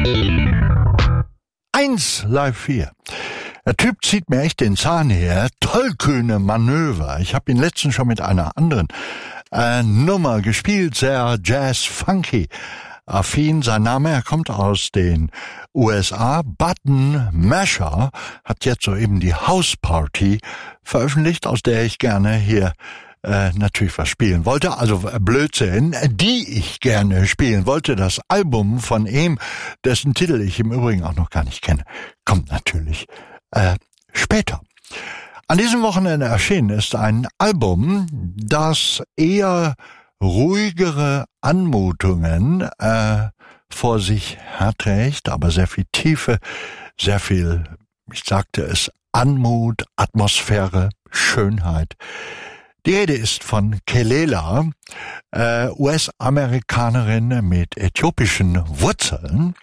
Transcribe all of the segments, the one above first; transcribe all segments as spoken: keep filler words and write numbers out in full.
eins Live vier. Der Typ zieht mir echt den Zahn her. Tollkühne Manöver. Ich habe ihn letztens schon mit einer anderen äh, Nummer gespielt. Sehr Jazz-funky affin. Sein Name, er kommt aus den U S A. Button Masher hat jetzt soeben die House Party veröffentlicht, aus der ich gerne hier Äh, natürlich was spielen wollte, also Blödsinn, die ich gerne spielen wollte. Das Album von ihm, dessen Titel ich im Übrigen auch noch gar nicht kenne, kommt natürlich äh, später. An diesem Wochenende erschienen ist ein Album, das eher ruhigere Anmutungen äh, vor sich herträgt, aber sehr viel Tiefe, sehr viel, ich sagte es, Anmut, Atmosphäre, Schönheit. Die Rede ist von Kelela, äh, U S-Amerikanerin mit äthiopischen Wurzeln.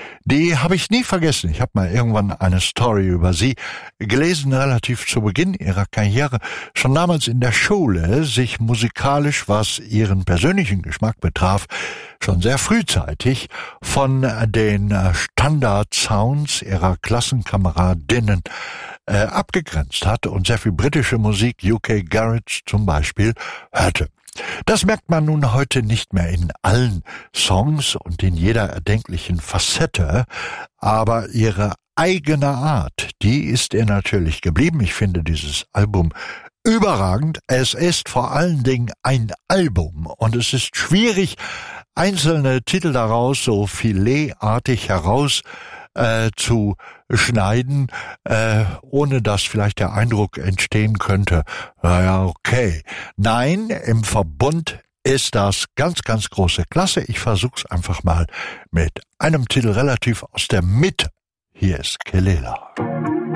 Die habe ich nie vergessen. Ich habe mal irgendwann eine Story über sie gelesen, relativ zu Beginn ihrer Karriere. Schon damals in der Schule, sich musikalisch, was ihren persönlichen Geschmack betraf, schon sehr frühzeitig von den Standard-Sounds ihrer Klassenkameradinnen äh, abgegrenzt hat und sehr viel britische Musik, U K Garage zum Beispiel, hörte. Das merkt man nun heute nicht mehr in allen Songs und in jeder erdenklichen Facette, aber ihre eigene Art, die ist ihr natürlich geblieben. Ich finde dieses Album überragend. Es ist vor allen Dingen ein Album und es ist schwierig, einzelne Titel daraus so filetartig heraus Äh, zu schneiden, äh, ohne dass vielleicht der Eindruck entstehen könnte, naja, okay. Nein, im Verbund ist das ganz, ganz große Klasse. Ich versuch's einfach mal mit einem Titel relativ aus der Mitte. Hier ist Kelela.